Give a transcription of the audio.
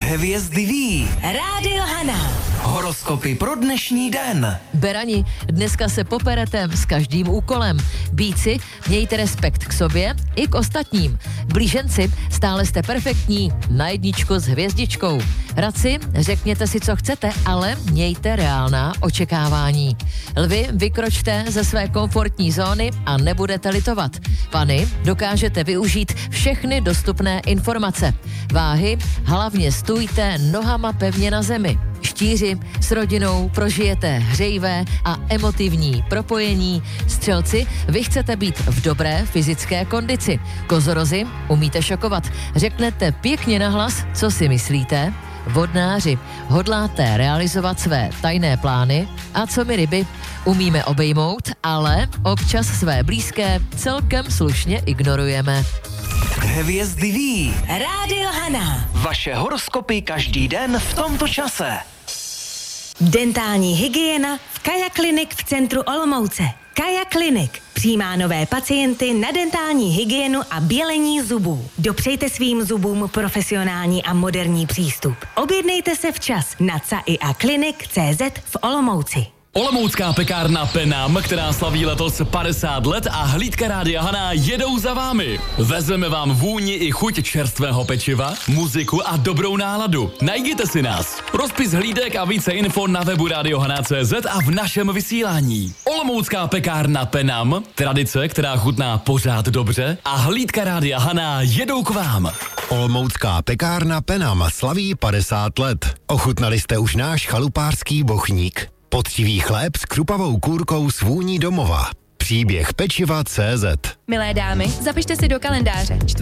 Hvězdy ví. Rádio Hana. Horoskopy pro dnešní den. Berani, dneska se poperete s každým úkolem. Býci, mějte respekt k sobě i k ostatním. Blíženci, stále jste perfektní, na jedničku s hvězdičkou. Radci, řekněte si, co chcete, ale mějte reálná očekávání. Lvi, vykročte ze své komfortní zóny a nebudete litovat. Pany, dokážete využít všechny dostupné informace. Váhy, hlavně stůjte nohama pevně na zemi. Štíři, s rodinou prožijete hřejivé a emotivní propojení. Střelci, vy chcete být v dobré fyzické kondici. Kozorozi, umíte šokovat. Řeknete pěkně nahlas, co si myslíte. Vodnáři, hodláte realizovat své tajné plány. A co my ryby, umíme obejmout, ale občas své blízké celkem slušně ignorujeme. Hvězdy ví. Rádio Hana. Vaše horoskopy každý den v tomto čase. Dentální hygiena v Kaja Klinik v centru Olomouce. Kaja Klinik přijímá nové pacienty na dentální hygienu a bělení zubů. Dopřejte svým zubům profesionální a moderní přístup. Objednejte se včas na caia-klinik.cz v Olomouci. Olomoucká pekárna Penam, která slaví letos 50 let a hlídka Rádia Hana jedou za vámi. Vezmeme vám vůni i chuť čerstvého pečiva, muziku a dobrou náladu. Najděte si nás. Rozpis hlídek a více info na webu radiohana.cz a v našem vysílání. Olomoucká pekárna Penam, tradice, která chutná pořád dobře a hlídka Rádia Hana jedou k vám. Olomoucká pekárna Penam slaví 50 let. Ochutnali jste už náš chalupářský bochník? Poctivý chléb s křupavou kůrkou s vůní domova. Příběh pečiva CZ. Milé dámy, zapište si do kalendáře